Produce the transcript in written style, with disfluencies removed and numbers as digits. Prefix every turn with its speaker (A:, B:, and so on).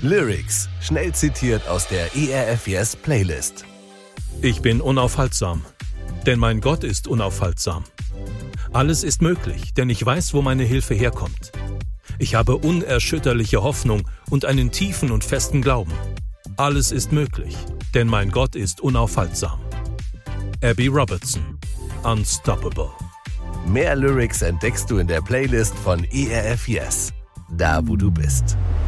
A: Lyrics, schnell zitiert aus der ERF Yes Playlist.
B: Ich bin unaufhaltsam, denn mein Gott ist unaufhaltsam. Alles ist möglich, denn ich weiß, wo meine Hilfe herkommt. Ich habe unerschütterliche Hoffnung und einen tiefen und festen Glauben. Alles ist möglich, denn mein Gott ist unaufhaltsam. Abby Robertson, Unstoppable.
A: Mehr Lyrics entdeckst du in der Playlist von ERF Yes, da wo du bist.